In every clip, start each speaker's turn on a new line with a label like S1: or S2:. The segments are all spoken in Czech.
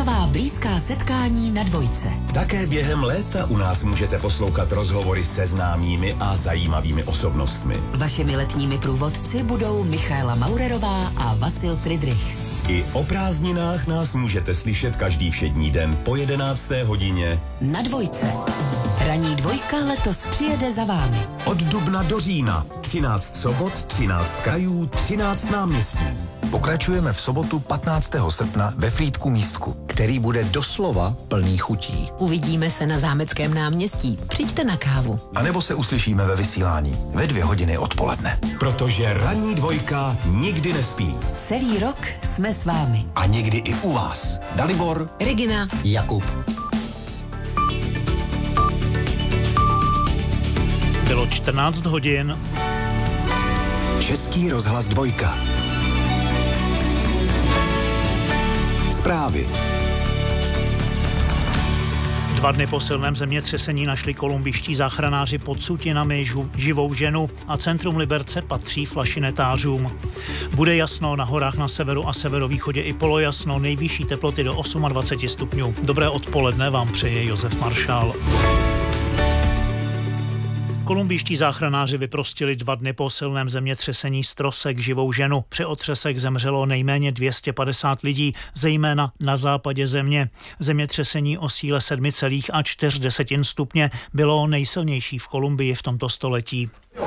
S1: zajímavá blízká setkání na Dvojce.
S2: Také během léta u nás můžete poslouchat rozhovory se známými a zajímavými osobnostmi.
S1: Vašimi letními průvodci budou Michaela Maurerová a Vasil Friedrich.
S2: I o prázdninách nás můžete slyšet každý všední den po 11. hodině
S1: na Dvojce. Ranní dvojka letos přijede za vámi.
S2: Od dubna do října 13 sobot, 13 krajů, 13 náměstí.
S3: Pokračujeme v sobotu 15. srpna ve Frýdku Místku, který bude doslova plný chutí.
S1: Uvidíme se na Zámeckém náměstí. Přijďte na kávu.
S3: A nebo se uslyšíme ve vysílání ve 2 hodiny odpoledne.
S2: Protože ranní dvojka nikdy nespí.
S1: Celý rok jsme s vámi.
S3: A někdy i u vás. Dalibor,
S1: Regina,
S3: Jakub.
S4: Bylo 14 hodin.
S2: Český rozhlas dvojka. Zprávy.
S4: 2 dny po silném zemětřesení našli kolumbijští záchranáři pod sutinami živou ženu a centrum Liberce patří flašinetářům. Bude jasno na horách na severu a severovýchodě i polojasno, nejvyšší teploty do 28 stupňů. Dobré odpoledne vám přeje Josef Maršál. Kolumbijští záchranáři vyprostili 2 dny po silném zemětřesení z trosek živou ženu. Při otřesech zemřelo nejméně 250 lidí, zejména na západě země. Zemětřesení o síle 7,4 stupně bylo nejsilnější v Kolumbii v tomto století.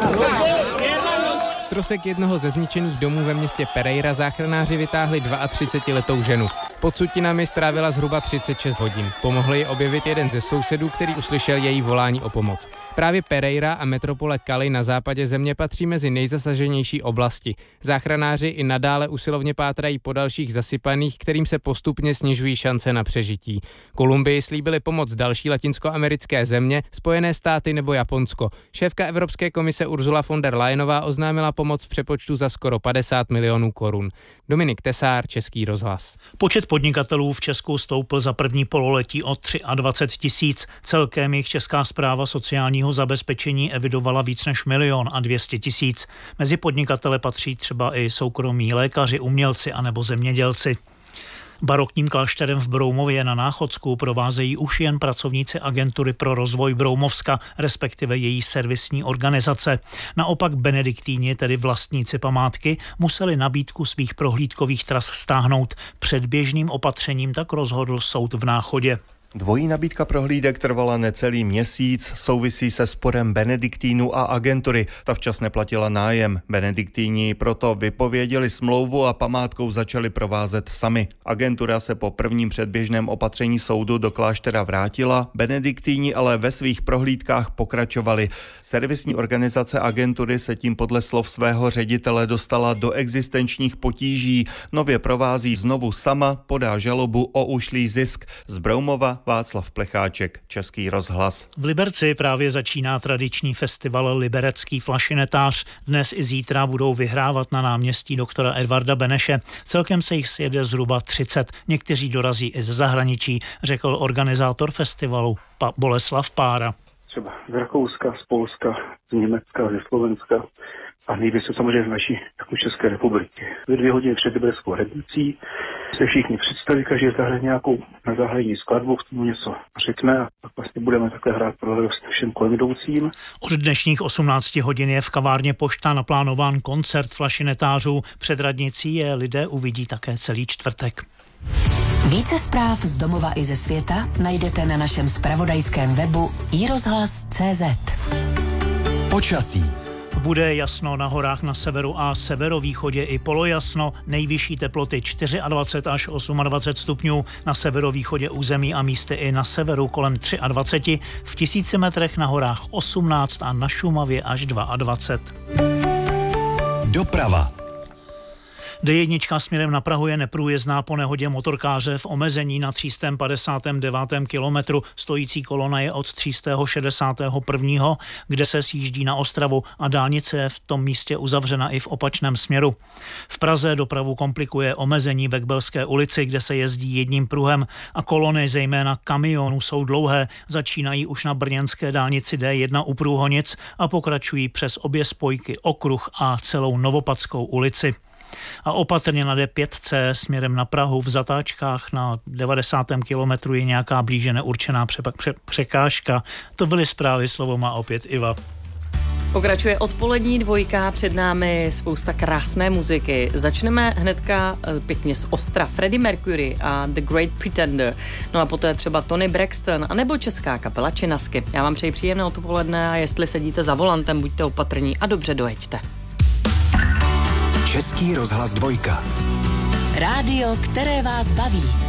S5: Z trosek jednoho ze zničených domů ve městě Pereira záchranáři vytáhli 32letou ženu. Pod sutinami strávila zhruba 36 hodin. Pomohli ji objevit jeden ze sousedů, který uslyšel její volání o pomoc. Právě Pereira a metropole Cali na západě země patří mezi nejzasaženější oblasti. Záchranáři i nadále usilovně pátrají po dalších zasypaných, kterým se postupně snižují šance na přežití. Kolumbii slíbili pomoc další latinskoamerické země, Spojené státy nebo Japonsko. Šéfka Evropské komise Ursula von der Leyenová oznámila pomoc v přepočtu za skoro 50 milionů korun. Dominik Tesár, Český rozhlas.
S4: Počet podnikatelů v Česku stoupl za první pololetí o 23 000. Celkem jich Česká správa sociálního zabezpečení evidovala víc než 1 200 000. Mezi podnikatele patří třeba i soukromí lékaři, umělci anebo zemědělci. Barokním klášterem v Broumově na Náchodsku provázejí už jen pracovníci agentury pro rozvoj Broumovska, respektive její servisní organizace. Naopak benediktíni, tedy vlastníci památky, museli nabídku svých prohlídkových tras stáhnout. Předběžným opatřením tak rozhodl soud v Náchodě.
S6: Dvojí nabídka prohlídek trvala necelý měsíc, souvisí se sporem benediktínu a agentury. Ta včas neplatila nájem. Benediktíni proto vypověděli smlouvu a památkou začali provázet sami. Agentura se po prvním předběžném opatření soudu do kláštera vrátila, benediktíni ale ve svých prohlídkách pokračovali. Servisní organizace agentury se tím podle slov svého ředitele dostala do existenčních potíží. Nově provází znovu sama, podá žalobu o ušlý zisk. Z Broumova Václav Plecháček, Český rozhlas.
S4: V Liberci právě začíná tradiční festival Liberecký flašinetář. Dnes i zítra budou vyhrávat na náměstí doktora Edvarda Beneše. Celkem se jich sjede zhruba 30. Někteří dorazí i ze zahraničí, řekl organizátor festivalu Boleslav Pára.
S7: Třeba z Rakouska, z Polska, z Německa, ze Slovenska a nejvíce samozřejmě naší jako České republiky. Ve 2 hodiny před libereckou rednicí se všichni představí, každý zahraje nějakou na zahájení skladbu, k tomu něco řekne a pak vlastně budeme takhle hrát pro radost všem kolem jdoucím.
S4: Od dnešních 18 hodin je v kavárně Pošta naplánován koncert flašinetářů. Před radnicí je lidé uvidí také celý čtvrtek.
S1: Více zpráv z domova i ze světa najdete na našem zpravodajském webu iRozhlas.cz.
S2: Počasí.
S4: Bude jasno na horách na severu a severovýchodě i polojasno, nejvyšší teploty 24 až 28 stupňů, na severovýchodě území a místy i na severu kolem 23, v 1000 metrech na horách 18 a na Šumavě až 22.
S2: Doprava.
S4: D1 směrem na Prahu je neprůjezdná po nehodě motorkáře v omezení na 359. kilometru. Stojící kolona je od 361. kde se sjíždí na Ostravu a dálnice je v tom místě uzavřena i v opačném směru. V Praze dopravu komplikuje omezení ve Kbelské ulici, kde se jezdí jedním pruhem a kolony zejména kamionů jsou dlouhé. Začínají už na brněnské dálnici D1 u Průhonic a pokračují přes obě spojky Okruh a celou Novopadskou ulici. A opatrně na D5C směrem na Prahu v zatáčkách na 90. kilometru je nějaká blíže neurčená překážka. To byly zprávy, slovo má opět Iva.
S8: Pokračuje odpolední dvojka, před námi spousta krásné muziky. Začneme hnedka pěkně z ostra Freddie Mercury a The Great Pretender. No a poté třeba Tony Braxton, anebo česká kapela Činasky. Já vám přeji příjemné odpoledne a jestli sedíte za volantem, buďte opatrní a dobře dojeďte.
S2: Český rozhlas 2.
S1: Rádio, které vás baví.